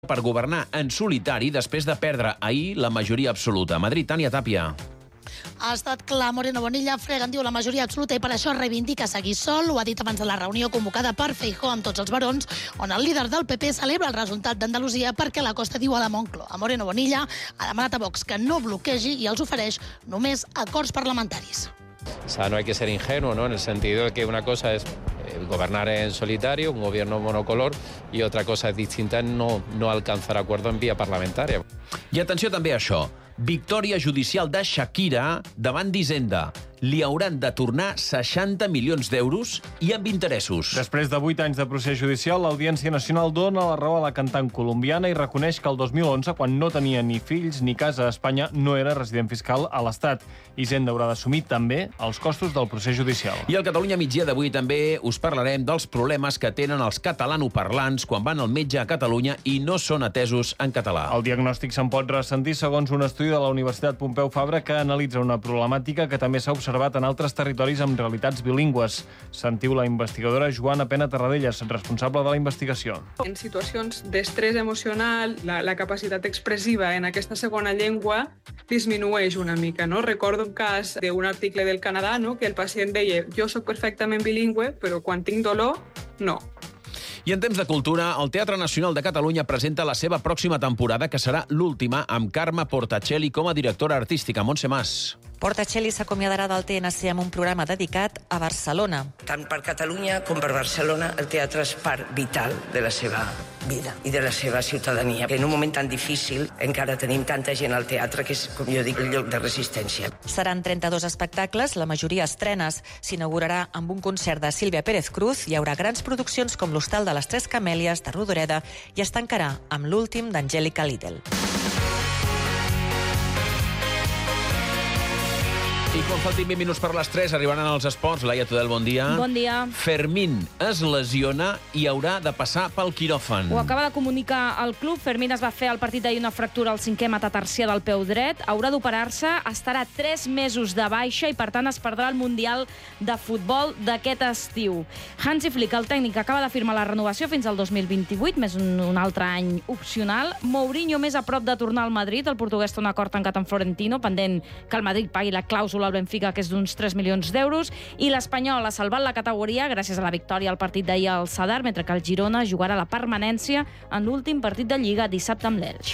per governar en solitari després de perdre ahir la majoria absoluta. Madrid, Tània Tàpia. Ha estat clar, Moreno Bonilla frega, en diu, la majoria absoluta i per això reivindica seguir sol. Ho ha dit abans de la reunió convocada per Feijóo amb tots els barons, on el líder del PP celebra el resultat d'Andalusia perquè la Costa diu a la Moncloa. A Moreno Bonilla ha demanat a Vox que no bloquegi i els ofereix només acords parlamentaris. O sea, no hay que ser ingenuo, ¿no? En el sentido de que una cosa es gobernar en solitario, un gobierno monocolor, y otra cosa es distinta, no alcanzar acuerdo en vía parlamentaria. I atenció també a això. Victòria judicial de Shakira davant d'Hisenda. Li hauran de tornar 60 milions d'euros i amb interessos. Després de 8 anys de procés judicial, l'Audiència Nacional dona la raó a la cantant colombiana i reconeix que el 2011, quan no tenia ni fills ni casa a Espanya, no era resident fiscal a l'Estat. Hisenda haurà d'assumir també els costos del procés judicial. I al Catalunya Migdia d'avui també us parlarem dels problemes que tenen els catalanoparlants quan van al metge a Catalunya i no són atesos en català. El diagnòstic se'n pot ressentir segons un estudi de la Universitat Pompeu Fabra que analitza una problemàtica que també s'ha observat en altres territoris amb realitats bilingües. Sentiu la investigadora Joana Pena Tarradellas, responsable de la investigació. En situacions d'estrès emocional, la capacitat expressiva en aquesta segona llengua disminueix una mica, no? Recordo un cas d'un article del Canadà, no?, que el pacient deia «Jo soc perfectament bilingüe, però quan tinc dolor, no». I en temps de cultura, el Teatre Nacional de Catalunya presenta la seva pròxima temporada, que serà l'última, amb Carme Portacelli com a directora artística. Montse Mas. Portacelli s'acomiadarà del TNC amb un programa dedicat a Barcelona. Tant per Catalunya com per Barcelona, el teatre és part vital de la seva vida i de la seva ciutadania. En un moment tan difícil encara tenim tanta gent al teatre que és, com jo dic, el lloc de resistència. Seran 32 espectacles, la majoria estrenes. S'inaugurarà amb un concert de Sílvia Pérez Cruz, hi haurà grans produccions com l'Hostal de les Tres Camèlies, de Rodoreda, i es tancarà amb l'últim d'Angélica Lidl. I quan faltin 20 minuts per les 3 arribaran als esports. Laia Tudel, bon dia. Bon dia. Fermín es lesiona i haurà de passar pel quiròfan. Ho acaba de comunicar el club. Fermín es va fer al partit d'ahir una fractura al 5è metatarsià del peu dret. Haurà d'operar-se, estarà 3 mesos de baixa i, per tant, es perdrà el Mundial de Futbol d'aquest estiu. Hansi Flick, el tècnic, acaba de firmar la renovació fins al 2028, més un altre any opcional. Mourinho més a prop de tornar al Madrid. El portuguès té un acord tancat amb Florentino, pendent que el Madrid pagui la clàusula al Benfica, que és d'uns 3 milions d'euros, i l'Espanyol ha salvat la categoria gràcies a la victòria al partit d'ahir al Sadar, mentre que el Girona jugarà la permanència en l'últim partit de Lliga dissabte amb l'Elx.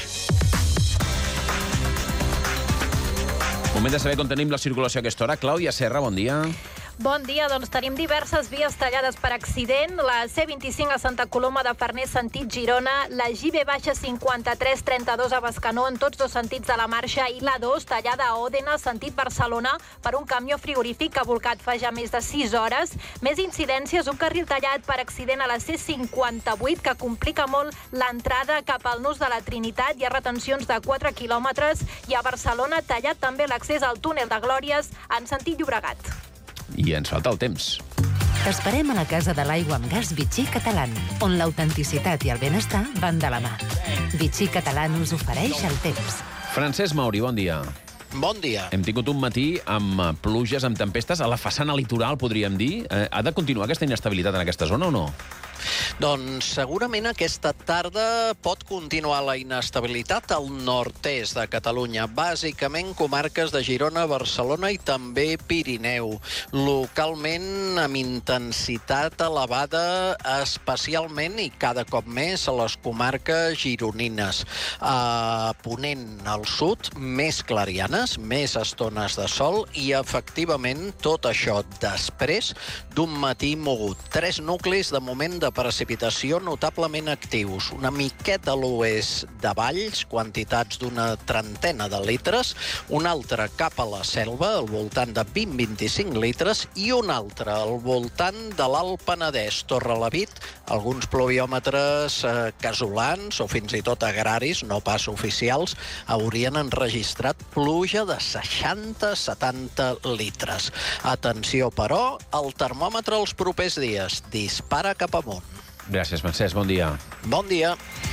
Moment de saber com tenim la circulació a aquesta hora. Clàudia Serra, bon dia. Bon dia, doncs tenim diverses vies tallades per accident. La C25 a Santa Coloma de Farners, sentit Girona, la JB-5332 a Bescanó, en tots dos sentits de la marxa, i la 2 tallada a Òdena, sentit Barcelona, per un camió frigorífic que ha volcat fa ja més de 6 hores. Més incidències, un carril tallat per accident a la C58, que complica molt l'entrada cap al nus de la Trinitat. Hi ha retencions de 4 quilòmetres, i a Barcelona tallat també l'accés al túnel de Glòries en sentit Llobregat. I ens falta el temps. T'esperem a la Casa de l'Aigua amb Gas Vichy Catalán, on l'autenticitat i el benestar van de la mà. Vichy Catalán us ofereix el temps. Francesc Mauri, bon dia. Bon dia. Hem tingut un matí amb pluges, amb tempestes, a la façana litoral, podríem dir. Ha de continuar aquesta inestabilitat en aquesta zona o no? Doncs segurament aquesta tarda pot continuar la inestabilitat al nord-est de Catalunya, bàsicament comarques de Girona, Barcelona i també Pirineu. Localment amb intensitat elevada, especialment i cada cop més a les comarques gironines. A Ponent, al sud, més clarianes, més estones de sol i efectivament tot això després d'un matí mogut. 3 nuclis de moment de precipitació notablement actius. Una miqueta a l'oest de Valls, quantitats d'una trentena de litres, un altre cap a la Selva, al voltant de 20-25 litres, i un altre al voltant de l'Alt Penedès, Torrelavit, alguns pluviòmetres casolans o fins i tot agraris, no pas oficials, haurien enregistrat pluja de 60-70 litres. Atenció, però, el termòmetre els propers dies dispara cap amunt. Gràcies, Francesc. Bon dia. Bon dia.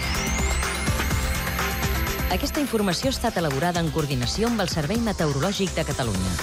Aquesta informació ha estat elaborada en coordinació amb el Servei Meteorològic de Catalunya.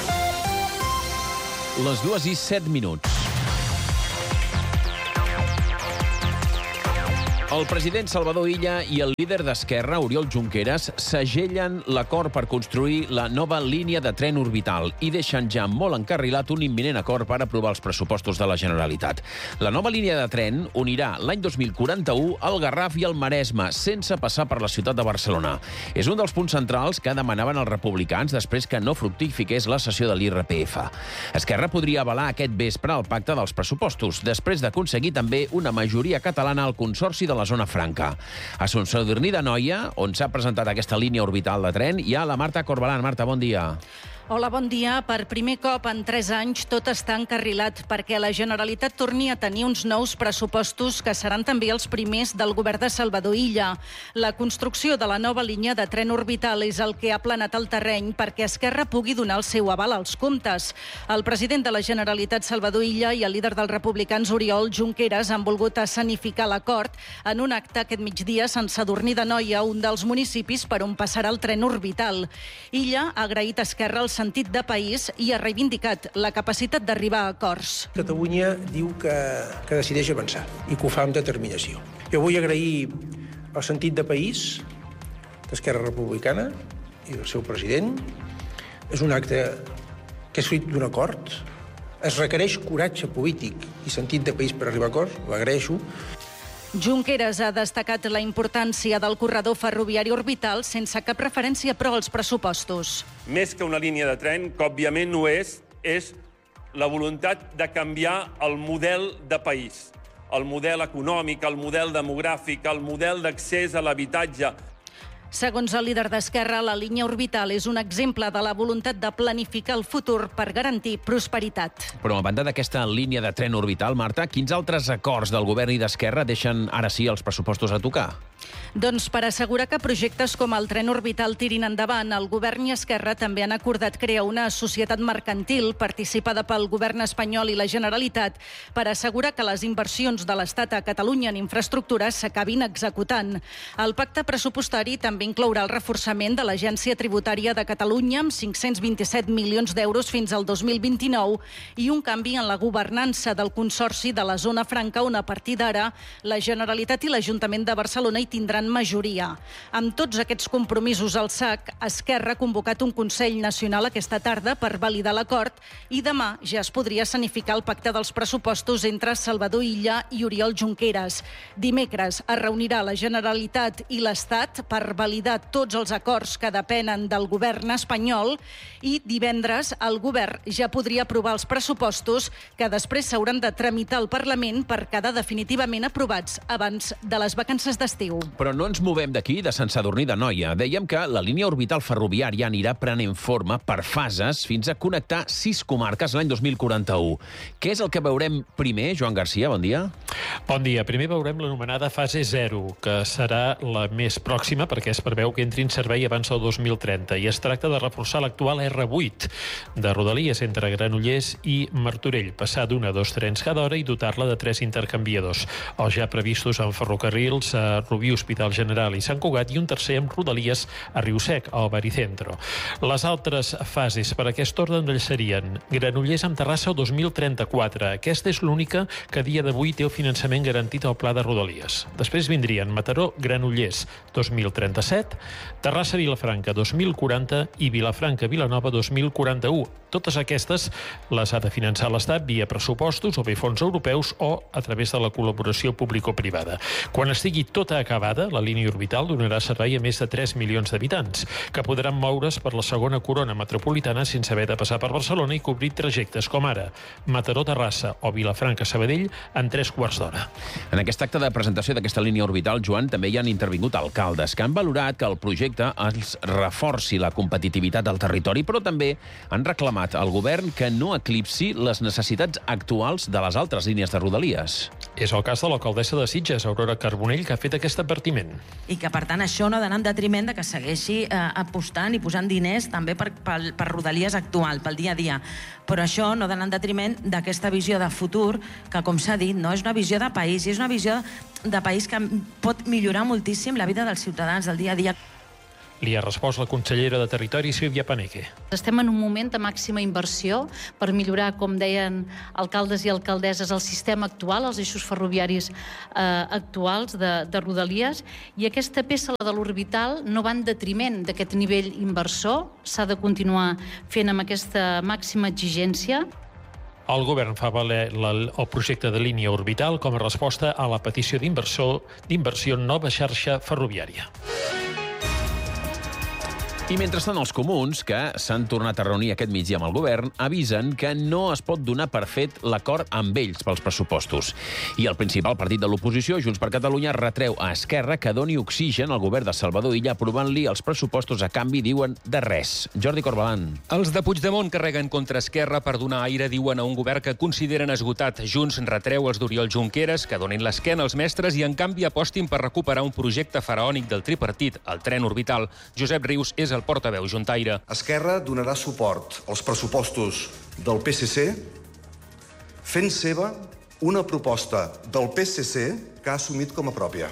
Les 2:07. El president Salvador Illa i el líder d'Esquerra, Oriol Junqueras, segellen l'acord per construir la nova línia de tren orbital i deixen ja molt encarrilat un imminent acord per aprovar els pressupostos de la Generalitat. La nova línia de tren unirà l'any 2041 el Garraf i el Maresme, sense passar per la ciutat de Barcelona. És un dels punts centrals que demanaven els republicans després que no fructifiqués la sessió de l'IRPF. Esquerra podria avalar aquest vespre el pacte dels pressupostos, després d'aconseguir també una majoria catalana al Consorci de la Zona Franca. A Sant Sadurní d'Anoia, on s'ha presentat aquesta línia orbital de tren, hi ha la Marta Corbalán. Marta, bon dia. Hola, bon dia. Per primer cop en 3 anys tot està encarrilat perquè la Generalitat torni a tenir uns nous pressupostos que seran també els primers del govern de Salvador Illa. La construcció de la nova línia de tren orbital és el que ha planat el terreny perquè Esquerra pugui donar el seu aval als comptes. El president de la Generalitat, Salvador Illa, i el líder dels republicans, Oriol Junqueras, han volgut escenificar l'acord en un acte aquest migdia a Sant Sadurní d'Anoia, un dels municipis per on passarà el tren orbital. Illa ha agraït a Esquerra el sentit de país i ha reivindicat la capacitat d'arribar a acords. Catalunya diu que decideix avançar i que ho fa amb determinació. Jo vull agrair el sentit de país d'Esquerra Republicana i del seu president. És un acte que és fruit d'un acord. Es requereix coratge polític i sentit de país per arribar a acords. Ho agraeixo. Junqueras ha destacat la importància del corredor ferroviari orbital sense cap referència, però, als pressupostos. Més que una línia de tren, que òbviament no és la voluntat de canviar el model de país, el model econòmic, el model demogràfic, el model d'accés a l'habitatge. Segons el líder d'Esquerra, la línia orbital és un exemple de la voluntat de planificar el futur per garantir prosperitat. Però a banda d'aquesta línia de tren orbital, Marta, quins altres acords del govern i d'Esquerra deixen ara sí els pressupostos a tocar? Doncs per assegurar que projectes com el tren orbital tirin endavant, el govern i Esquerra també han acordat crear una societat mercantil participada pel govern espanyol i la Generalitat per assegurar que les inversions de l'Estat a Catalunya en infraestructures s'acabin executant. El pacte pressupostari també inclourà el reforçament de l'Agència Tributària de Catalunya amb 527 milions d'euros fins al 2029 i un canvi en la governança del Consorci de la Zona Franca, on a partir d'ara la Generalitat i l'Ajuntament de Barcelona hi tindran majoria. Amb tots aquests compromisos al sac, Esquerra ha convocat un Consell Nacional aquesta tarda per validar l'acord i demà ja es podria escenificar el pacte dels pressupostos entre Salvador Illa i Oriol Junqueras. Dimecres es reunirà la Generalitat i l'Estat per validar tots els acords que depenen del govern espanyol i divendres el govern ja podria aprovar els pressupostos que després s'hauran de tramitar al Parlament per quedar definitivament aprovats abans de les vacances d'estiu. Però no ens movem d'aquí, de Sant Sadurní d'Anoia. Dèiem que la línia orbital ferroviària anirà prenent forma per fases fins a connectar 6 comarques l'any 2041. Què és el que veurem primer, Joan Garcia? Bon dia. Bon dia. Primer veurem l'anomenada fase 0, que serà la més pròxima perquè es preveu que entri en servei abans del 2030 i es tracta de reforçar l'actual R8 de Rodalies entre Granollers i Martorell, passar d'1 a 2 trens cada hora i dotar-la de 3 intercanviadors, els ja previstos en ferrocarrils a Rubí, Hospital General i Sant Cugat, i un tercer amb Rodalies a Riusec, al Baricentro. Les altres fases per aquest ordre serien Granollers amb Terrassa el 2034. Aquesta és l'única que a dia d'avui té el finançament garantit al pla de Rodalies. Després vindrien Mataró, Granollers 2037, Terrassa-Vilafranca 2040 i Vilafranca-Vilanova 2041. Totes aquestes les ha de finançar l'Estat via pressupostos o bé fons europeus o a través de la col·laboració público-privada. Quan estigui tota acabada, la línia orbital donarà servei a més de 3 milions d'habitants, que podran moure's per la segona corona metropolitana sense haver de passar per Barcelona i cobrir trajectes com ara Mataró-Terrassa o Vilafranca-Sabadell en 3 quarts d'hora. En aquest acte de presentació d'aquesta línia orbital, Joan, també hi han intervingut alcaldes que han valorat que el projecte els reforci la competitivitat del territori, però també han reclamat al govern que no eclipsi les necessitats actuals de les altres línies de Rodalies. És el cas de l'alcaldessa de Sitges, Aurora Carbonell, que ha fet aquest advertiment. I que, per tant, això no ha d'anar en detriment de que segueixi apostant i posant diners també per Rodalies actual, pel dia a dia. Però això no ha d'anar en detriment d'aquesta visió de futur, que, com s'ha dit, no és una visió de país, i és una visió de país que pot millorar moltíssim la vida dels ciutadans del dia a dia. Li ha respost la consellera de Territori, Sílvia Paneque. Estem en un moment de màxima inversió per millorar, com deien alcaldes i alcaldesses, el sistema actual, els eixos ferroviaris actuals de Rodalies, i aquesta peça, la de l'orbital, no va en detriment d'aquest nivell inversor. S'ha de continuar fent amb aquesta màxima exigència. El govern fa valer el projecte de línia orbital com a resposta a la petició d'inversió en nova xarxa ferroviària. I mentrestant, els comuns, que s'han tornat a reunir aquest migdia amb el govern, avisen que no es pot donar per fet l'acord amb ells pels pressupostos. I el principal partit de l'oposició, Junts per Catalunya, retreu a Esquerra que doni oxigen al govern de Salvador Illa aprovant-li els pressupostos a canvi, diuen, de res. Jordi Corbalan. Els de Puigdemont carreguen contra Esquerra per donar aire, diuen, a un govern que consideren esgotat. Junts retreu als d'Oriol Junqueras que donin l'esquena als mestres i, en canvi, apostin per recuperar un projecte faraònic del tripartit, el tren orbital. Josep Rius és el portaveu juntaire. Esquerra donarà suport als pressupostos del PSC fent seva una proposta del PSC que ha assumit com a pròpia.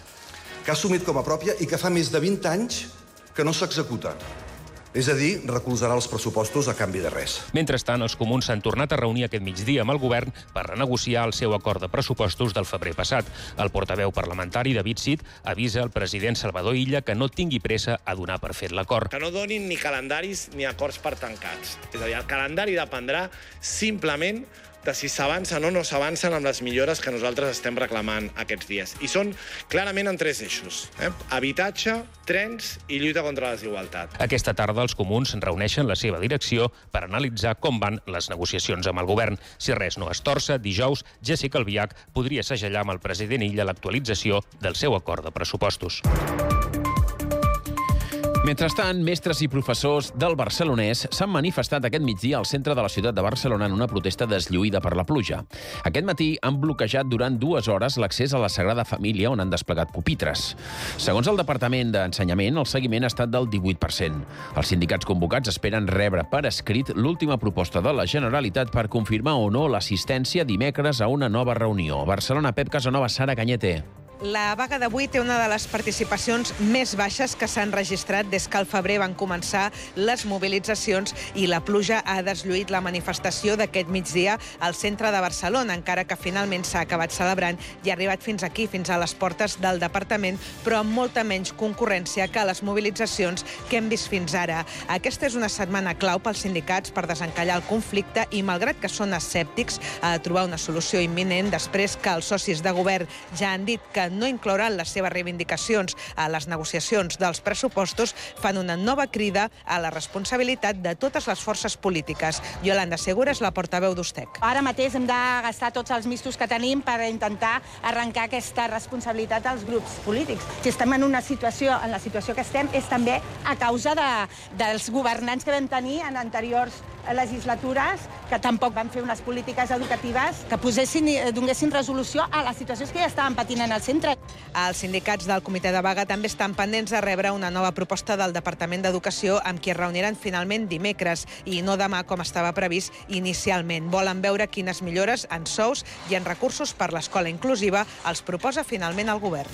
I que fa més de 20 anys que no s'executa. És a dir, recolzarà els pressupostos a canvi de res. Mentrestant, els comuns s'han tornat a reunir aquest migdia amb el govern per renegociar el seu acord de pressupostos del febrer passat. El portaveu parlamentari, David Cid, avisa al president Salvador Illa que no tingui pressa a donar per fet l'acord. Que no donin ni calendaris ni acords per tancats. És a dir, el calendari dependrà simplement de si s'avancen o no s'avancen amb les millores que nosaltres estem reclamant aquests dies. I són clarament en 3 eixos. Habitatge, trens i lluita contra la desigualtat. Aquesta tarda els comuns reuneixen la seva direcció per analitzar com van les negociacions amb el govern. Si res no es torça, dijous, Jéssica Albiach podria segellar amb el president Illa l'actualització del seu acord de pressupostos. Mentrestant, mestres i professors del Barcelonès s'han manifestat aquest migdia al centre de la ciutat de Barcelona en una protesta deslluïda per la pluja. Aquest matí han bloquejat durant 2 hores l'accés a la Sagrada Família, on han desplegat pupitres. Segons el Departament d'Ensenyament, el seguiment ha estat del 18%. Els sindicats convocats esperen rebre per escrit l'última proposta de la Generalitat per confirmar o no l'assistència dimecres a una nova reunió. Barcelona, Pep Casanova, Sara Cañete. La vaga d'avui té una de les participacions més baixes que s'han registrat des que al febrer van començar les mobilitzacions i la pluja ha deslluït la manifestació d'aquest migdia al centre de Barcelona, encara que finalment s'ha acabat celebrant i ha arribat fins aquí, fins a les portes del departament, però amb molta menys concurrència que les mobilitzacions que hem vist fins ara. Aquesta és una setmana clau pels sindicats per desencallar el conflicte i, malgrat que són escèptics a trobar una solució imminent, després que els socis de govern ja han dit que no inclouran les seves reivindicacions a les negociacions dels pressupostos, fan una nova crida a la responsabilitat de totes les forces polítiques. Yolanda Segura és la portaveu d'Ustec. Ara mateix hem de gastar tots els mistos que tenim per intentar arrencar aquesta responsabilitat als grups polítics. Si estem en la situació que estem, és també a causa dels governants que vam tenir en anteriors legislatures, que tampoc van fer unes polítiques educatives que donessin resolució a les situacions que ja estaven patint en el centre. Els sindicats del comitè de vaga també estan pendents de rebre una nova proposta del Departament d'Educació amb qui es reuniran finalment dimecres i no demà, com estava previst inicialment. Volen veure quines millores en sous i en recursos per l'escola inclusiva els proposa finalment el govern.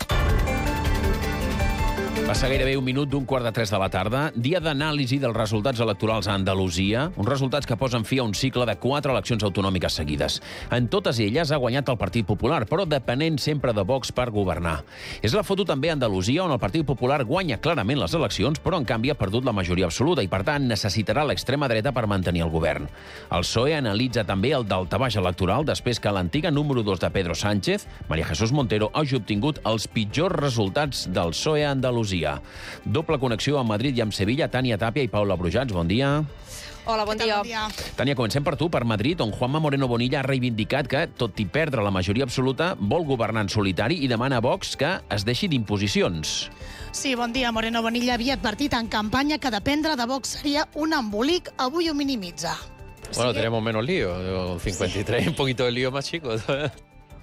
Passa gairebé 1 minut d'un 2:45 de la tarda. Dia d'anàlisi dels resultats electorals a Andalusia. Uns resultats que posen fi a un cicle de 4 eleccions autonòmiques seguides. En totes elles ha guanyat el Partit Popular, però depenent sempre de Vox per governar. És la foto també a Andalusia, on el Partit Popular guanya clarament les eleccions, però en canvi ha perdut la majoria absoluta i, per tant, necessitarà l'extrema dreta per mantenir el govern. El PSOE analitza també el daltabaix electoral després que l'antiga número 2 de Pedro Sánchez, María Jesús Montero, hagi obtingut els pitjors resultats del PSOE a Andalusia. Doble connexió amb Madrid i amb Sevilla. Tània Tàpia i Paula Brujats, bon dia. Hola, bon dia. Tània, comencem per tu, per Madrid, on Juanma Moreno Bonilla ha reivindicat que, tot i perdre la majoria absoluta, vol governar en solitari i demana a Vox que es deixi d'imposicions. Sí, bon dia. Moreno Bonilla havia advertit en campanya que dependre de Vox seria un embolic. Avui ho minimitza. Bueno, tenemos menos lío. 53, un poquito de lío más chico.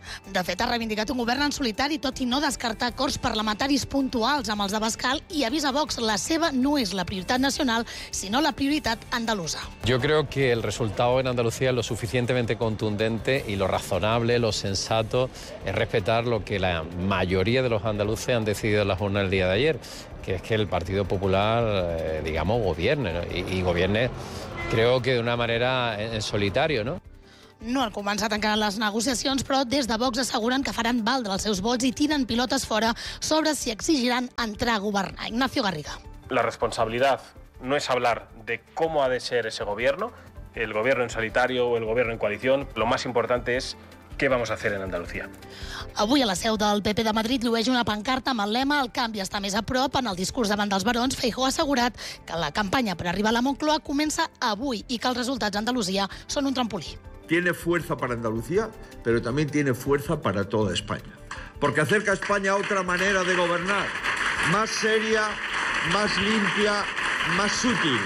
De fet, ha reivindicat un govern en solitari, tot i no descartar acords parlamentaris puntuals amb els d'Abascal, i avisa Vox, la seva no és la prioritat nacional, sinó la prioritat andalusa. Yo creo que el resultado en Andalucía es lo suficientemente contundente y lo razonable, lo sensato, es respetar lo que la mayoría de los andaluces han decidido en la jornada del día de ayer, que es que el Partido Popular, gobierne, ¿no? Y gobierne, creo que de una manera en solitario, ¿no? No han començat encara les negociacions, però des de Vox asseguren que faran valdre els seus vots i tiren pilotes fora sobre si exigiran entrar a governar. Ignacio Garriga. La responsabilidad no es hablar de cómo ha de ser ese gobierno, el gobierno en solitario o el gobierno en coalición. Lo más importante es què vamos a hacer en Andalucía. Avui a la seu del PP de Madrid llueix una pancarta amb el lema "El canvi està més a prop". En el discurs davant dels barons, Feijóo ha assegurat que la campanya per arribar a la Moncloa comença avui i que els resultats a Andalusia són un trampolí. Tiene fuerza para Andalucía, pero también tiene fuerza para toda España. Porque acerca a España a otra manera de gobernar, más seria, más limpia, más útil.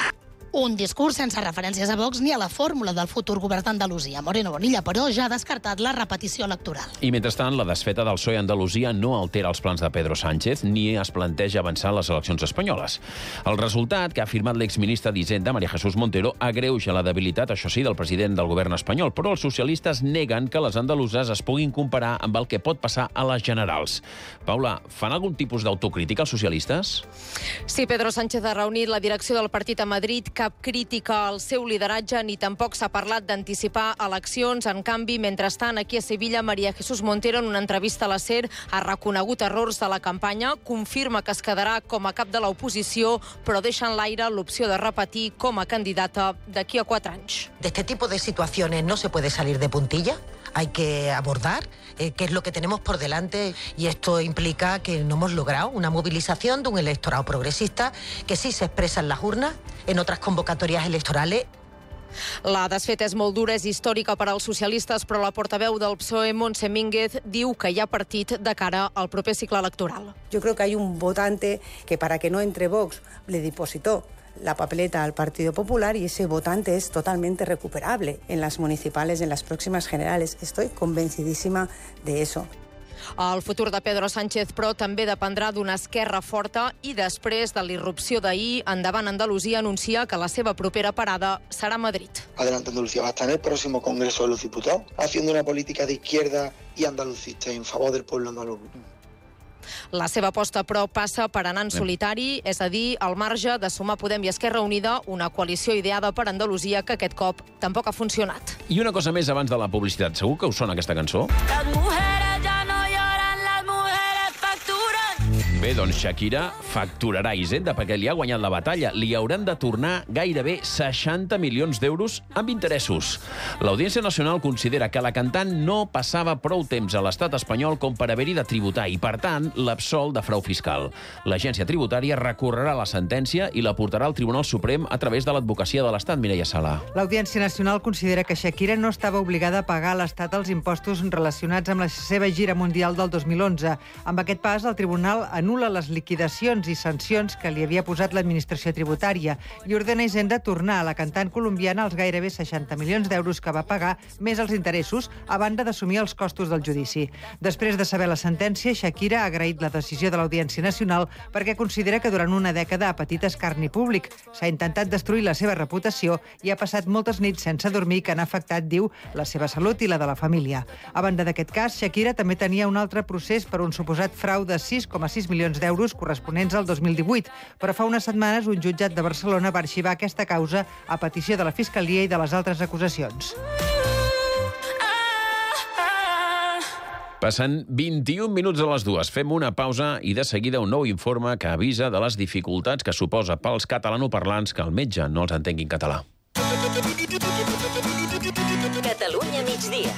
Un discurs sense referències a Vox ni a la fórmula del futur govern d'Andalusia. Moreno Bonilla, però, ja ha descartat la repetició electoral. I mentrestant, la desfeta del PSOE a Andalusia no altera els plans de Pedro Sánchez ni es planteja avançar les eleccions espanyoles. El resultat, que ha afirmat l'exministre d'Hisenda, María Jesús Montero, agreuja la debilitat, això sí, del president del govern espanyol, però els socialistes neguen que les andaluses es puguin comparar amb el que pot passar a les generals. Paula, fan algun tipus d'autocrítica els socialistes? Sí, Pedro Sánchez ha reunit la direcció del partit a Madrid. Cap crítica al seu lideratge ni tampoc s'ha parlat d'anticipar eleccions. En canvi, mentrestant, aquí a Sevilla, María Jesús Montero, en una entrevista a la SER, ha reconegut errors de la campanya, confirma que es quedarà com a cap de l'oposició, però deixa en l'aire l'opció de repetir com a candidata d'aquí a 4 anys. De este tipo de situaciones no se puede salir de puntilla. Hay que abordar qué es lo que tenemos por delante y esto implica que no hemos logrado una movilización de un electorado progresista que sí se expresa en las urnas, en otras convocatorias electorales. La desfeta és molt dura, és històrica per als socialistes, però la portaveu del PSOE, Montse Mínguez, diu que hi ha partit de cara al proper cicle electoral. Yo creo que hay un votante que para que no entre Vox le depositó la papeleta al Partido Popular y ese votante es totalmente recuperable en las municipales, en las próximas generales. Estoy convencidísima de eso. El futur de Pedro Sánchez, però, també dependrà d'una esquerra forta i després de l'irrupció d'ahir, Endavant Andalusia anuncia que la seva propera parada serà a Madrid. Adelante Andalucía va a estar en el próximo Congreso de los Diputados haciendo una política de izquierda y andalucista en favor del pueblo andaluz. La seva aposta, però, passa per anar en solitari, és a dir, al marge de sumar Podem i Esquerra Unida, una coalició ideada per Andalusia que aquest cop tampoc ha funcionat. I una cosa més abans de la publicitat. Segur que us sona aquesta cançó? Las mujeres ya no lloran, las mujeres facturan. Bé, doncs Shakira facturarà Hisenda perquè li ha guanyat la batalla. Li hauran de tornar gairebé 60 milions d'euros amb interessos. L'Audiència Nacional considera que la cantant no passava prou temps a l'estat espanyol com per haver-hi de tributar i, per tant, l'absol de frau fiscal. L'agència tributària recorrerà la sentència i la portarà al Tribunal Suprem a través de l'advocacia de l'Estat, Mireia Sala. L'Audiència Nacional considera que Shakira no estava obligada a pagar a l'Estat els impostos relacionats amb la seva gira mundial del 2011. Amb aquest pas, el Tribunal anul·la les liquidacions i sancions que li havia posat l'administració tributària i ordena a Hisenda tornar a la cantant colombiana els gairebé 60 milions d'euros que va pagar, més els interessos, a banda d'assumir els costos del judici. Després de saber la sentència, Shakira ha agraït la decisió de l'Audiència Nacional perquè considera que durant una dècada ha patit escarni públic. S'ha intentat destruir la seva reputació i ha passat moltes nits sense dormir que han afectat, diu, la seva salut i la de la família. A banda d'aquest cas, Shakira també tenia un altre procés per un suposat frau de 6,6 milions d'euros corresponents al 2018, però fa unes setmanes un jutjat de Barcelona va arxivar aquesta causa a petició de la Fiscalia i de les altres acusacions. Passen 21 minuts a les 2. Fem una pausa i de seguida un nou informe que avisa de les dificultats que suposa pels catalanoparlants que el metge no els entengui en català. Catalunya migdia.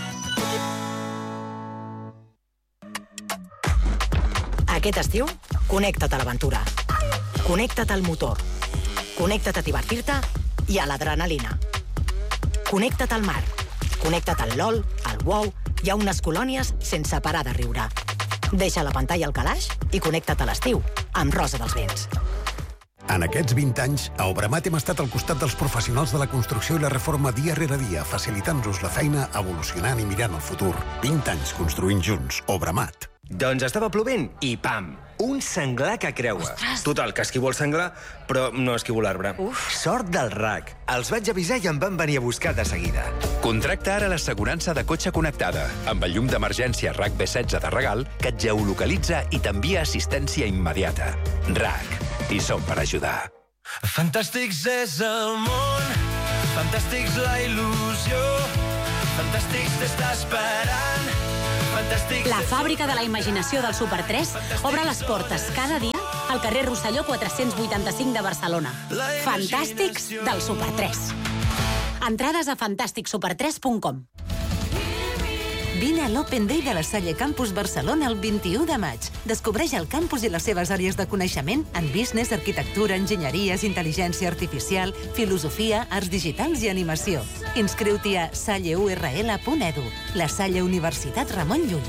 Aquest estiu, connecta't a l'aventura. Connecta't al motor. Connecta't a divertir-te i a l'adrenalina. Connecta't al mar. Connecta't al LOL, al WoW i a unes colònies sense parar de riure. Deixa la pantalla al calaix i connecta't a l'estiu amb Rosa dels Vents. En aquests 20 anys, a Obramat hem estat al costat dels professionals de la construcció i la reforma dia rere dia, facilitant-nos la feina, evolucionant i mirant el futur. 20 anys construint junts. Obramat. Doncs estava plovent i pam! Un senglar que creua. Total, que esquivo el senglar, però no esquivo l'arbre. Sort del RAC. Els vaig avisar i em van venir a buscar de seguida. Contracta ara l'assegurança de cotxe connectada, amb el llum d'emergència RAC B16 de regal, que et geolocalitza i t'envia assistència immediata. RAC. I som per ajudar. Fantàstics és el món, fantàstics la il·lusió, fantàstics t'està esperant, fantàstics... La fàbrica de la imaginació del Super 3 obre les portes cada dia al carrer Rosselló 485 de Barcelona. Fantàstics del Super 3. Entrades a fantàsticsuper3.com. Vine a l'Open Day de la Salle Campus Barcelona el 21 de maig. Descobreix el campus i les seves àrees de coneixement en business, arquitectura, enginyeries, intel·ligència artificial, filosofia, arts digitals i animació. Inscriu-t'hi a salleurl.edu. La Salle Universitat Ramon Llull.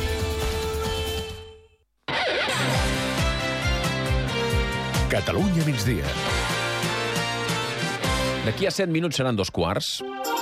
Catalunya migdia. D'aquí a 7 minuts seran 2:15.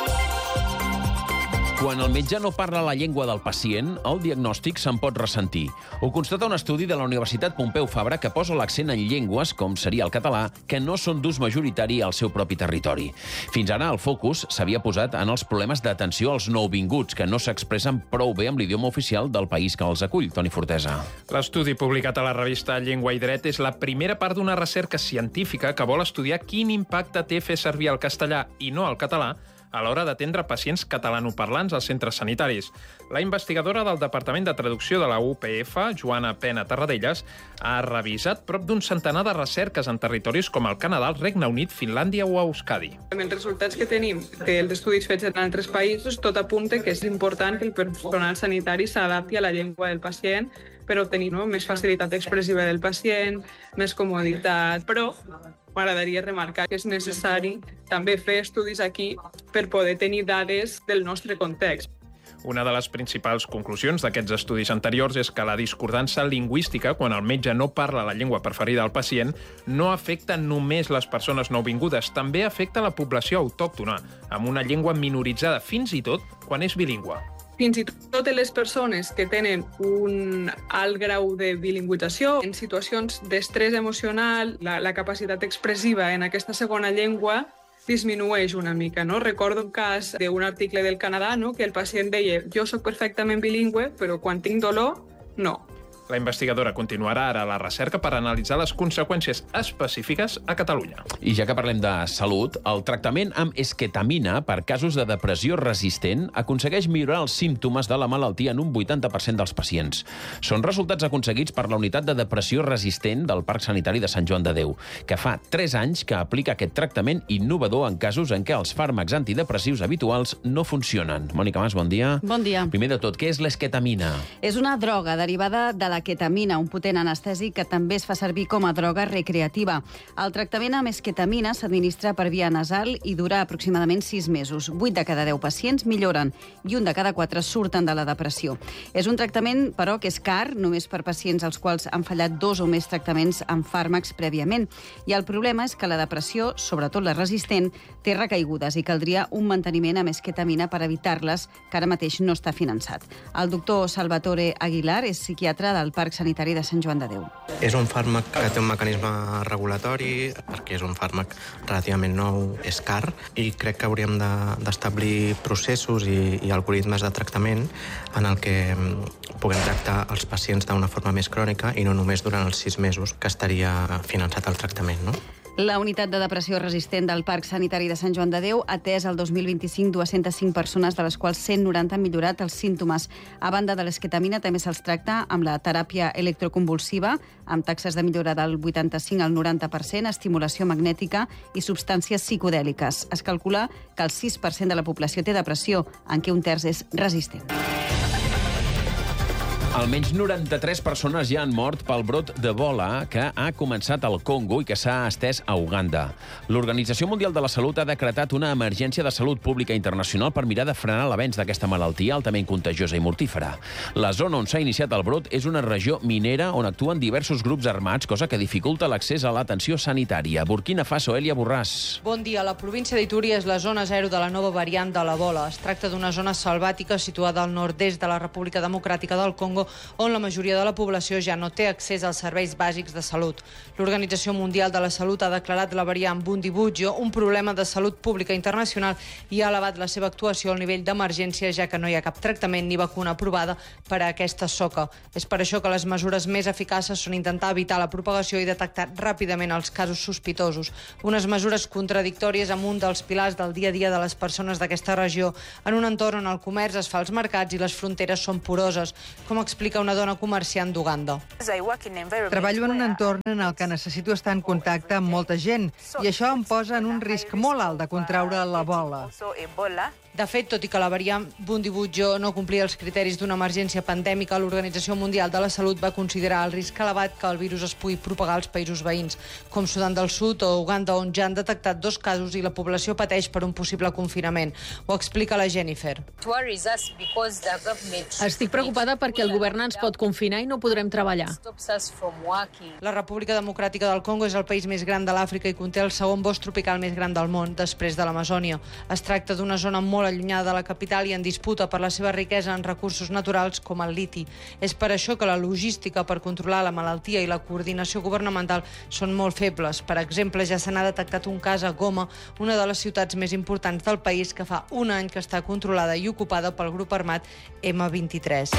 Quan el metge no parla la llengua del pacient, el diagnòstic se'n pot ressentir. Ho constata un estudi de la Universitat Pompeu Fabra que posa l'accent en llengües, com seria el català, que no són d'ús majoritari al seu propi territori. Fins ara el focus s'havia posat en els problemes d'atenció als nouvinguts, que no s'expressen prou bé amb l'idioma oficial del país que els acull. Toni Fortesa. L'estudi publicat a la revista Llengua i Dret és la primera part d'una recerca científica que vol estudiar quin impacte té fer servir el castellà i no el català a l'hora d'atendre pacients catalanoparlants als centres sanitaris. La investigadora del Departament de Traducció de la UPF, Joana Pena Tarradellas, ha revisat prop d'un centenar de recerques en territoris com el Canadà, el Regne Unit, Finlàndia o Euskadi. Amb els resultats que tenim dels estudis fets en altres països, tot apunta que és important que el personal sanitari s'adapti a la llengua del pacient per obtenir més facilitat expressiva del pacient, més comoditat, però m'agradaria remarcar que és necessari també fer estudis aquí per poder tenir dades del nostre context. Una de les principals conclusions d'aquests estudis anteriors és que la discordança lingüística, quan el metge no parla la llengua preferida del pacient, no afecta només les persones nouvingudes, també afecta la població autòctona, amb una llengua minoritzada, fins i tot quan és bilingüe. Fins i tot les persones que tenen un alt grau de bilingüització, en situacions d'estrès emocional, la capacitat expressiva en aquesta segona llengua disminueix una mica. Recordo un cas d'un article del Canadà que el pacient deia «Jo soc perfectament bilingüe, però quan tinc dolor, no». La investigadora continuarà ara la recerca per analitzar les conseqüències específiques a Catalunya. I ja que parlem de salut, el tractament amb esquetamina per casos de depressió resistent aconsegueix millorar els símptomes de la malaltia en un 80% dels pacients. Són resultats aconseguits per la unitat de depressió resistent del Parc Sanitari de Sant Joan de Déu, que fa 3 anys que aplica aquest tractament innovador en casos en què els fàrmacs antidepressius habituals no funcionen. Mònica Mas, bon dia. Bon dia. Primer de tot, què és l'esquetamina? És una droga derivada de la ketamina, un potent anestèsic que també es fa servir com a droga recreativa. El tractament amb esquetamina s'administra per via nasal i dura aproximadament 6 mesos. 8 de cada 10 pacients milloren i 1 de cada 4 surten de la depressió. És un tractament, però, que és car, només per pacients als quals han fallat 2 o més tractaments amb fàrmacs prèviament. I el problema és que la depressió, sobretot la resistent, té recaigudes i caldria un manteniment amb esquetamina per evitar-les, que ara mateix no està finançat. El doctor Salvatore Aguilar és psiquiatre del Parc Sanitari de Sant Joan de Déu. És un fàrmac que té un mecanisme regulatori, perquè és un fàrmac relativament nou, és car, i crec que hauríem d'establir processos i algoritmes de tractament en el que puguem tractar els pacients d'una forma més crònica i no només durant els 6 mesos que estaria finançat el tractament, no? La unitat de depressió resistent del Parc Sanitari de Sant Joan de Déu ha atès el 2025 205 persones, de les quals 190 han millorat els símptomes. A banda de l'esquetamina, també se'ls tracta amb la teràpia electroconvulsiva, amb taxes de millora del 85 al 90%, estimulació magnètica i substàncies psicodèliques. Es calcula que el 6% de la població té depressió, en què un terç és resistent. Almenys 93 persones ja han mort pel brot d'Ebola que ha començat al Congo i que s'ha estès a Uganda. L'Organització Mundial de la Salut ha decretat una emergència de salut pública internacional per mirar de frenar l'avenç d'aquesta malaltia altament contagiosa i mortífera. La zona on s'ha iniciat el brot és una regió minera on actuen diversos grups armats, cosa que dificulta l'accés a l'atenció sanitària. Burkina Faso, Elia Borràs. Bon dia. La província d'Itúria és la zona zero de la nova variant de l'Ebola. Es tracta d'una zona selvàtica situada al nord-est de la República Democràtica del Congo, on la majoria de la població ja no té accés als serveis bàsics de salut. L'Organització Mundial de la Salut ha declarat la variant Bundibugyo un problema de salut pública internacional i ha elevat la seva actuació al nivell d'emergència, ja que no hi ha cap tractament ni vacuna aprovada per a aquesta soca. És per això que les mesures més eficaces són intentar evitar la propagació i detectar ràpidament els casos sospitosos. Unes mesures contradictòries amb un dels pilars del dia a dia de les persones d'aquesta regió, en un entorn on el comerç es fa als mercats i les fronteres són poroses, com explica una dona comerciant d'Uganda. Treballo en un entorn en el que necessito estar en contacte amb molta gent i això em posa en un risc molt alt de contraure l'Ebola. De fet, tot i que la variant Bundibugyo no complia els criteris d'una emergència pandèmica, l'Organització Mundial de la Salut va considerar el risc elevat que el virus es pugui propagar als països veïns, com Sudan del Sud o Uganda, on ja han detectat 2 casos i la població pateix per un possible confinament. Ho explica la Jennifer. Estic preocupada perquè el govern ens pot confinar i no podrem treballar. La República Democràtica del Congo és el país més gran de l'Àfrica i conté el segon bosc tropical més gran del món, després de l'Amazònia. Es tracta d'una zona molt allunyada de la capital i en disputa per la seva riquesa en recursos naturals com el liti. És per això que la logística per controlar la malaltia i la coordinació governamental són molt febles. Per exemple, ja se n'ha detectat un cas a Goma, una de les ciutats més importants del país, que fa un any que està controlada i ocupada pel grup armat M23.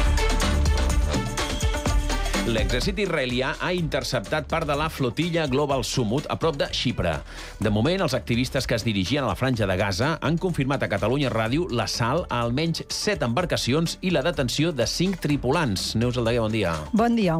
L'exèrcit israelià ha interceptat part de la flotilla Global Sumut a prop de Xipre. De moment, els activistes que es dirigien a la franja de Gaza han confirmat a Catalunya Ràdio l'assalt a almenys 7 embarcacions i la detenció de 5 tripulants. Neus Aldeguer, bon dia. Bon dia.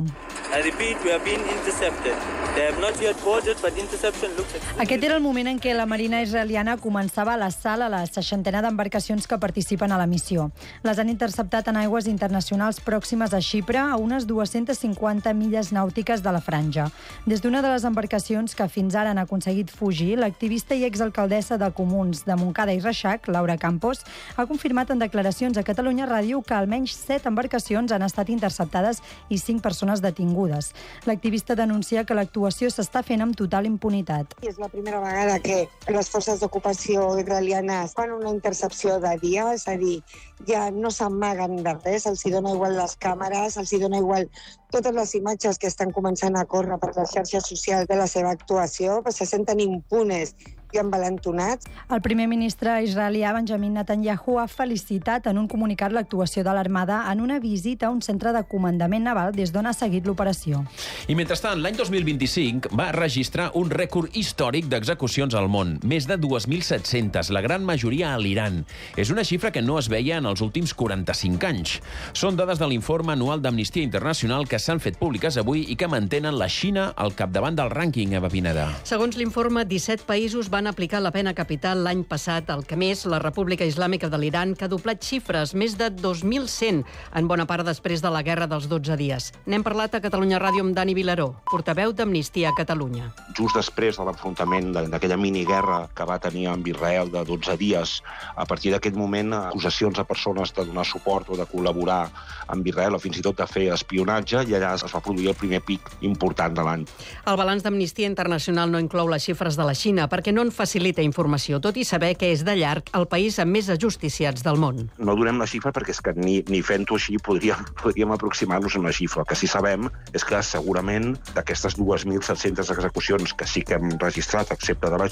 Aquest era el moment en què la Marina israeliana començava l'assalt a la 60ena d'embarcacions que participen a la missió. Les han interceptat en aigües internacionals pròximes a Xipre, a unes 250 milles nàutiques de la franja. Des d'una de les embarcacions que fins ara han aconseguit fugir, l'activista i exalcaldessa de Comuns de Montcada i Reixac, Laura Campos, ha confirmat en declaracions a Catalunya Ràdio que almenys 7 embarcacions han estat interceptades i 5 persones detingudes. L'activista denuncia que l'actuació s'està fent amb total impunitat. És la primera vegada que les forces d'ocupació israelianes fan una intercepció de dia, és a dir, ja no s'amaguen de res, els hi dona igual les càmeres, els hi dona igual totes les imatges que estan començant a córrer per les xarxes socials de la seva actuació, se senten impunes i envalentonats. El primer ministre israelià Benjamin Netanyahu ha felicitat en un comunicat l'actuació de l'Armada en una visita a un centre de comandament naval des d'on ha seguit l'operació. I mentrestant, l'any 2025 va registrar un rècord històric d'execucions al món, més de 2.700, la gran majoria a l'Iran. És una xifra que no es veia en els últims 45 anys. Són dades de l'informe anual d'Amnistia Internacional que s'han fet públiques avui i que mantenen la Xina al capdavant del rànquing, Eva Pineda. Segons l'informe, 17 països van aplicar la pena capital l'any passat, el que més, la República Islàmica de l'Iran, que ha doblat xifres, més de 2.100, en bona part després de la Guerra dels 12 dies. N'hem parlat a Catalunya Ràdio amb Dani Vilaró, portaveu d'Amnistia a Catalunya. Just després de l'enfrontament d'aquella miniguerra que va tenir amb Israel de 12 dies, a partir d'aquest moment, acusacions a persones de donar suport o de col·laborar amb Israel o fins i tot de fer espionatge, i allà es va produir el primer pic important de l'any. El balanç d'Amnistia Internacional no inclou les xifres de la Xina perquè no en facilita informació, tot i saber que és de llarg el país amb més ajusticiats del món. No donem la xifra perquè és que ni fent-ho així podríem aproximar-nos a una xifra. El que sí sabem és que segurament d'aquestes 2.700 execucions que sí que hem registrat, excepte de la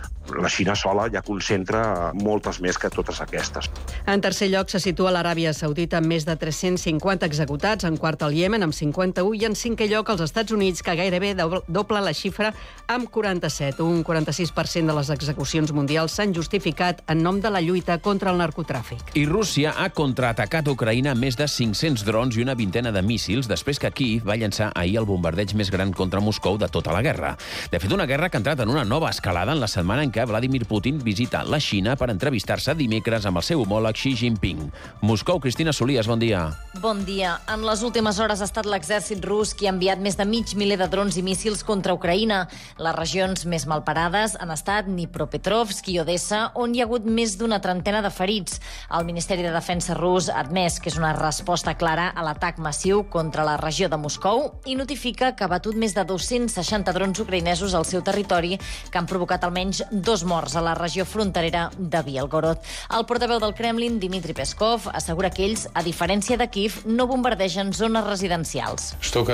Xina sola ja concentra moltes més que totes aquestes. En tercer lloc se situa l'Aràbia Saudita amb més de 350 executats, en quart el Iemen amb 51 i en cinquè lloc els Estats Units, que gairebé dobla la xifra amb 47, un 46% de les execucions mundials s'han justificat en nom de la lluita contra el narcotràfic. I Rússia ha contraatacat Ucraïna amb més de 500 drons i una vintena de míssils després que Kíev va llançar ahir el bombardeig més gran contra Moscou de tota la guerra. De fet, una guerra que ha entrat en una nova escalada en la setmana en què Vladimir Putin visita la Xina per entrevistar-se dimecres amb el seu homòleg Xi Jinping. Moscou, Cristina Solies, bon dia. Bon dia. En les últimes hores ha estat l'exèrcit rus qui ha enviat més de 500 miler de drons i míssils contra Ucraïna. Les regions més malparades han estat Dnipropetrovsk i Odessa, on hi ha hagut més d'una trentena de ferits. El Ministeri de Defensa rus ha admès que és una resposta clara a l'atac massiu contra la regió de Moscou i notifica que ha batut més de 260 drons ucraïnesos al seu territori que han provocat almenys 2 morts a la regió fronterera de Bielgorod. El portaveu del Kremlin, Dmitry Peskov, assegura que ells, a diferència de Kíev, no bombardegen zones residencials.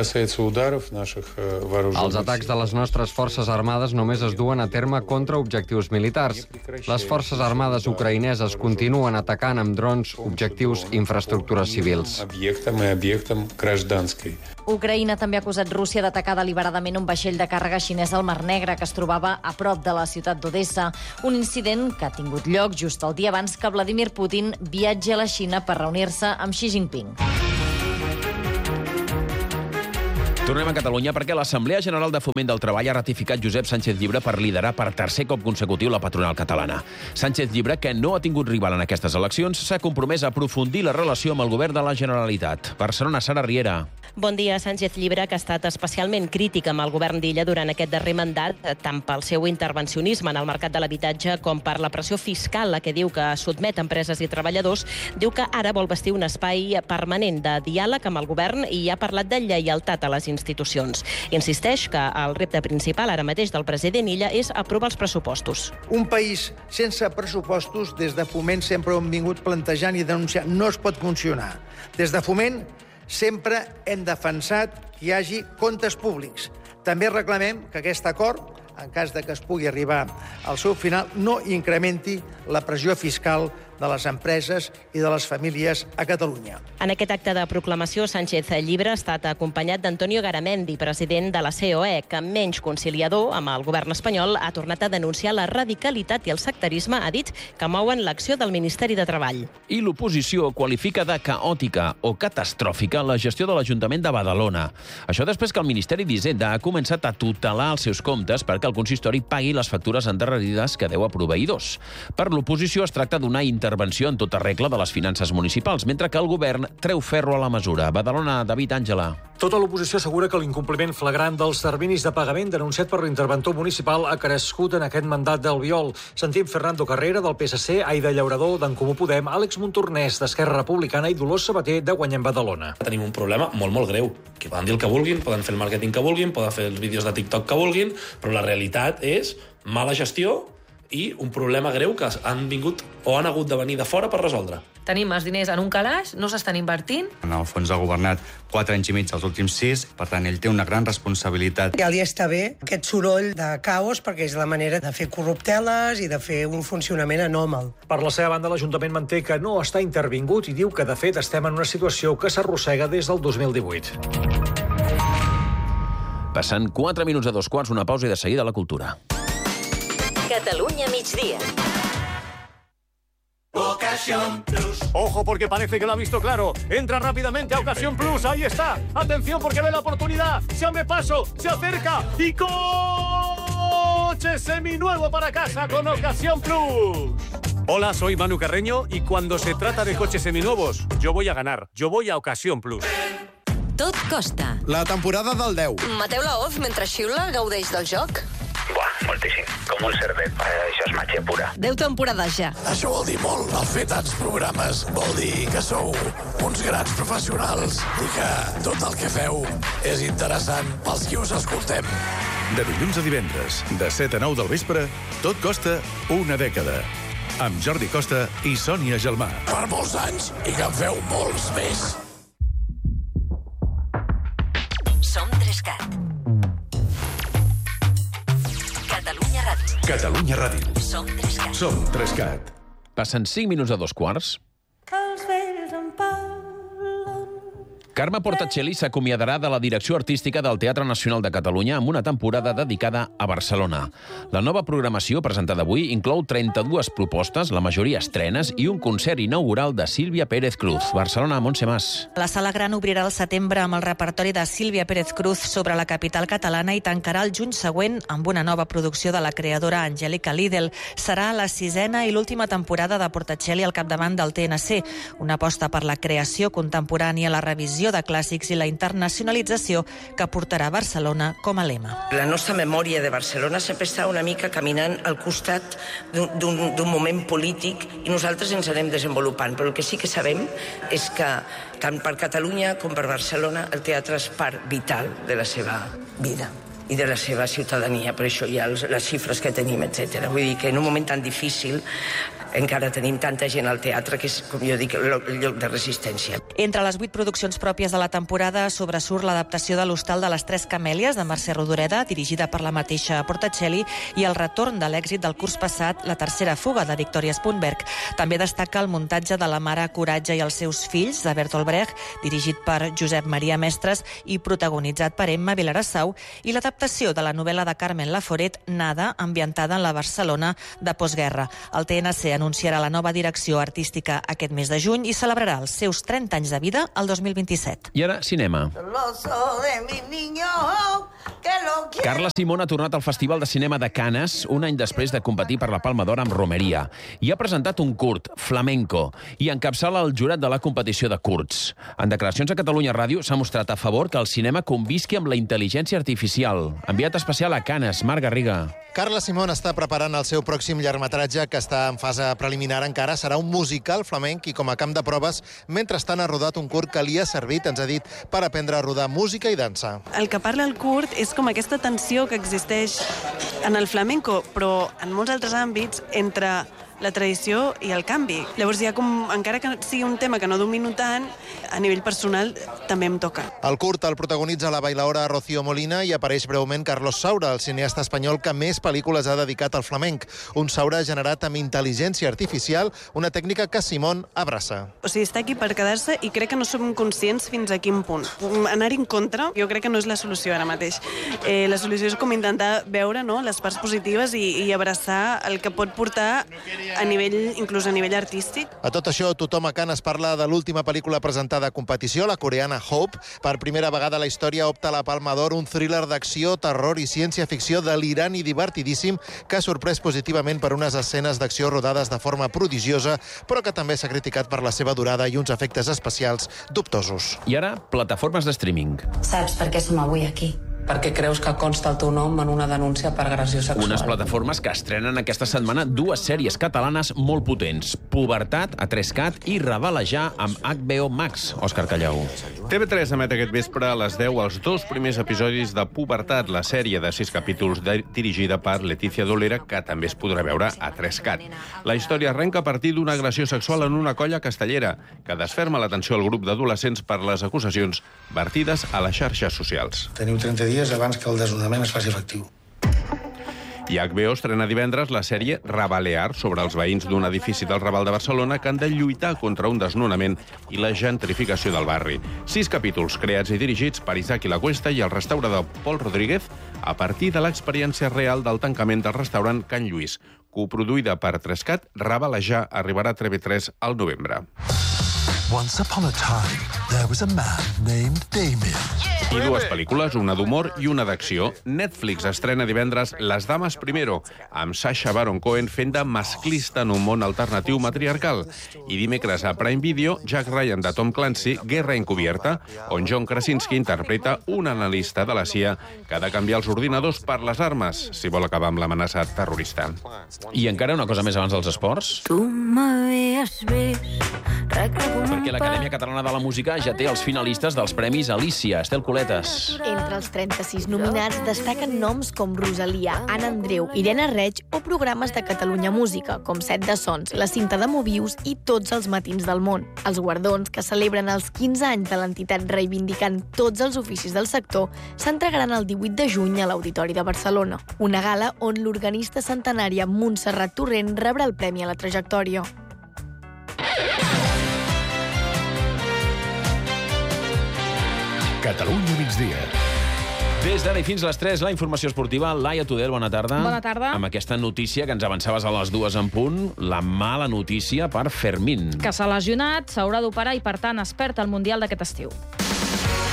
Els atacs de les nostres forces armades només es duen a terme contra objectius militars. Les forces armades ucraïneses continuen atacant amb drons objectius i infraestructures civils. Ucraïna també ha acusat Rússia d'atacar deliberadament un vaixell de càrrega xinès al Mar Negre que es trobava a prop de la ciutat d'Odessa. Un incident que ha tingut lloc just el dia abans que Vladimir Putin viatgi a la Xina per reunir-se amb Xi Jinping. Tornem a Catalunya perquè l'Assemblea General de Foment del Treball ha ratificat Josep Sánchez Llibre per liderar per tercer cop consecutiu la patronal catalana. Sánchez Llibre, que no ha tingut rival en aquestes eleccions, s'ha compromès a aprofundir la relació amb el govern de la Generalitat. Barcelona, Sara Riera. Bon dia. Sánchez Llibre, que ha estat especialment crític amb el govern d'Illa durant aquest darrer mandat, tant pel seu intervencionisme en el mercat de l'habitatge com per la pressió fiscal a què diu que sotmet empreses i treballadors, diu que ara vol vestir un espai permanent de diàleg amb el govern i ha parlat de lleialtat a les institucions. Insisteix que el repte principal ara mateix del president Illa és aprovar els pressupostos. Un país sense pressupostos, des de Foment sempre ho hem vingut plantejant i denunciant, no es pot funcionar. Des de Foment sempre hem defensat que hi hagi comptes públics. També reclamem que aquest acord, en cas de que es pugui arribar al seu final, no incrementi la pressió fiscal de les empreses i de les famílies a Catalunya. En aquest acte de proclamació, Sánchez Llibre ha estat acompanyat d'Antonio Garamendi, president de la COE, que, menys conciliador amb el govern espanyol, ha tornat a denunciar la radicalitat i el sectarisme, ha dit, que mouen l'acció del Ministeri de Treball. I l'oposició qualifica de caòtica o catastròfica la gestió de l'Ajuntament de Badalona. Això després que el Ministeri d'Hisenda ha començat a tutelar els seus comptes perquè el consistori pagui les factures endarrerides que deu a proveïdors. Per l'oposició es tracta d'una intervenció en tota regla de les finances municipals, mentre que el govern treu ferro a la mesura. Badalona, David Àngela. Tota l'oposició assegura que l'incompliment flagrant dels terminis de pagament denunciat per l'interventor municipal ha crescut en aquest mandat d'Albiol. Sentim Fernando Carrera, del PSC, Aida Llaurador, d'en Comú Podem, Àlex Montornès, d'Esquerra Republicana i Dolors Sabater, de Guanyem Badalona. Tenim un problema molt greu, que poden dir el que vulguin, poden fer el màrqueting que vulguin, poden fer els vídeos de TikTok que vulguin, però la realitat és mala gestió i un problema greu que han vingut o han hagut de venir de fora per resoldre. Tenim els diners en un calaix, no s'estan invertint. En el fons ha governat 4 anys i mig els últims 6, per tant, ell té una gran responsabilitat. Ja li està bé aquest soroll de caos, perquè és la manera de fer corrupteles i de fer un funcionament anòmal. Per la seva banda, l'Ajuntament manté que no està intervingut i diu que, de fet, estem en una situació que s'arrossega des del 2018. Passant 4 minuts a 2 quarts, una pausa i de seguida la cultura. Catalunya migdia. Ocasión Plus. Ojo, porque parece que lo ha visto claro. Entra rápidamente a Ocasión Plus. Ahí está. Atención, porque ve la oportunidad. Se abre paso, se acerca y coche seminuevo para casa con Ocasión Plus. Hola, soy Manu Carreño y cuando se trata de coches seminuevos, yo voy a ganar. Yo voy a Ocasión Plus. Tot costa. La temporada del 10. Mateu Laoz, mentre xiula, gaudeix del joc? Buah, moltíssim. Com un cervet. Això és màgia pura. 10 temporades ja. Això vol dir molt. El fer tants programes vol dir que sou uns grans professionals i que tot el que feu és interessant pels qui us escoltem. De dilluns a divendres, de 7 a 9 del vespre, tot costa una dècada. Amb Jordi Costa i Sònia Gelmà. Per molts anys i que en feu molts més. Som 3CAT. Catalunya Ràdio. Catalunya Ràdio. Som 3CAT. Som 3CAT. Passen 5 minuts a 2 quarts. Els vells em parlen Carme Portacelli s'acomiadarà de la direcció artística del Teatre Nacional de Catalunya amb una temporada dedicada a Barcelona. La nova programació presentada avui inclou 32 propostes, la majoria estrenes, i un concert inaugural de Sílvia Pérez Cruz. Barcelona, Montse Mas. La Sala Gran obrirà al setembre amb el repertori de Sílvia Pérez Cruz sobre la capital catalana i tancarà el juny següent amb una nova producció de la creadora Angélica Lidl. Serà la 6a i l'última temporada de Portacelli al capdavant del TNC, una aposta per la creació contemporània, la revisió de clàssics i la internacionalització que portarà Barcelona com a lema. La nostra memòria de Barcelona sempre està una mica caminant al costat d'un moment polític i nosaltres ens anem desenvolupant, però el que sí que sabem és que tant per Catalunya com per Barcelona el teatre és part vital de la seva vida i de la seva ciutadania. Per això hi ha les xifres que tenim, etc. Vull dir que en un moment tan difícil encara tenim tanta gent al teatre que és, com jo dic, el lloc de resistència. Entre les 8 produccions pròpies de la temporada sobresurt l'adaptació de l'Hostal de les Tres Camèlies de Mercè Rodoreda, dirigida per la mateixa Portacelli, i el retorn de l'èxit del curs passat, La tercera fuga, de Victoria Spunberg. També destaca el muntatge de La mare Coratge i els seus fills, de Bertolt Brecht, dirigit per Josep Maria Mestres i protagonitzat per Emma Vilarassau, i l'adaptació de la novel·la de Carmen Laforet, Nada, ambientada en la Barcelona de postguerra. El TNC anunciarà la nova direcció artística aquest mes de juny i celebrarà els seus 30 anys de vida el 2027. I ara, cinema. Carla Simón ha tornat al Festival de Cinema de Canes un any després de competir per la Palma d'Or amb Romeria i ha presentat un curt, Flamenco, i encapçala el jurat de la competició de curts. En declaracions a Catalunya Ràdio s'ha mostrat a favor que el cinema convisqui amb la intel·ligència artificial. Enviat especial a Canes, Marc Garriga. Carla Simón està preparant el seu pròxim llargmetratge, que està en fase preliminar encara. Serà un musical flamenc i com a camp de proves, mentrestant ha rodat un curt que li ha servit, ens ha dit, per aprendre a rodar música i dansa. El que parla el curt és com aquesta tensió que existeix en el flamenco, però en molts altres àmbits, entre la tradició i el canvi. Llavors hi ha com, encara que sigui un tema que no domino tant, a nivell personal també em toca. El curt el protagonitza la bailaora Rocío Molina i apareix breument Carlos Saura, el cineasta espanyol que més pel·lícules ha dedicat al flamenc. Un Saura generat amb intel·ligència artificial, una tècnica que Simón abraça. O sigui, està aquí per quedar-se i crec que no som conscients fins a quin punt. Anar-hi en contra, jo crec que no és la solució ara mateix. La solució és com intentar veure, no, les parts positives i abraçar el que pot portar inclús a nivell artístic. A tot això, tothom a Canes parla de l'última pel·lícula presentada a competició, la coreana Hope. Per primera vegada a la història opta a la Palma d'Or un thriller d'acció, terror i ciència-ficció delirant i divertidíssim que ha sorprès positivament per unes escenes d'acció rodades de forma prodigiosa, però que també s'ha criticat per la seva durada i uns efectes especials dubtosos. I ara, plataformes de streaming. Saps per què som avui aquí? Perquè creus que consta el teu nom en una denúncia per agressió sexual. Unes plataformes que estrenen aquesta setmana 2 sèries catalanes molt potents. Pubertat, a 3CAT i Rebelejar amb HBO Max. Òscar Callau. TV3 emet aquest vespre a les 10 els 2 primers episodis de Pubertat, la sèrie de 6 capítols dirigida per Letícia Dolera, que també es podrà veure a 3CAT. La història arrenca a partir d'una agressió sexual en una colla castellera, que desferma l'atenció al grup d'adolescents per les acusacions vertides a les xarxes socials. Teniu 30 dies abans que el desnonament es faci efectiu. I HBO estrena divendres la sèrie Rebelear sobre els veïns d'un edifici del Raval de Barcelona que han de lluitar contra un desnonament i la gentrificació del barri. 6 capítols creats i dirigits per Isaac i la Cuesta i el restaurador Pol Rodríguez a partir de l'experiència real del tancament del restaurant Can Lluís. Coproduïda per 3CAT, Rebelejar arribarà a TV3 al novembre. Once upon a time, there was a man named Damien. I 2 pel·lícules, una d'humor i una d'acció. Netflix estrena divendres Les dames primero, amb Sacha Baron Cohen fent de masclista en un món alternatiu matriarcal. I dimecres a Prime Video, Jack Ryan de Tom Clancy, Guerra encubierta, on John Krasinski interpreta un analista de la CIA que ha de canviar els ordinadors per les armes si vol acabar amb l'amenaça terrorista. I encara una cosa més abans dels esports. Tu m'havies vist perquè l'Acadèmia Catalana de la Música ja té els finalistes dels Premis Alícia. Estel Coletes. Entre els 36 nominats destaquen noms com Rosalia, Anna Andreu, Irene Reig o programes de Catalunya Música, com Set de Sons, La Cinta de Mobius i Tots els matins del món. Els guardons, que celebren els 15 anys de l'entitat reivindicant tots els oficis del sector, s'entregaran el 18 de juny a l'Auditori de Barcelona. Una gala on l'organista centenària Montserrat Torrent rebrà el Premi a la Trajectòria. Catalunya migdia. Des d'ara i fins a les 3, la informació esportiva. Laia Tudel, bona tarda. Bona tarda. Amb aquesta notícia que ens avançaves a les 2 en punt, la mala notícia per Fermín. Que s'ha lesionat, s'haurà d'operar i, per tant, es perd el Mundial d'aquest estiu.